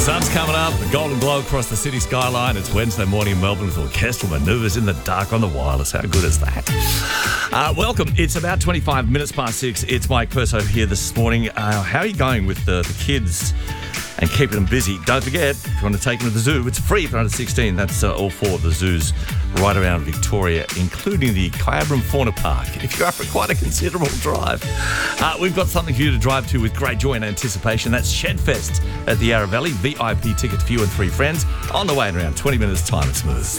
Sun's coming up, the golden glow across the city skyline. It's Wednesday morning in Melbourne with orchestral manoeuvres in the dark on the wireless. How good is that? Welcome. It's about 25 minutes past 6. It's Mike Perso here this morning. How are you going with the kids and keeping them busy? Don't forget, if you want to take them to the zoo, it's free for under 16. That's all four of the zoos right around Victoria, including the Kyabram Fauna Park. If you're up for quite a considerable drive, we've got something for you to drive to with great joy and anticipation. That's Shedfest at the Yarra Valley. VIP tickets for you and 3 friends on the way in around 20 minutes time. It's smooth.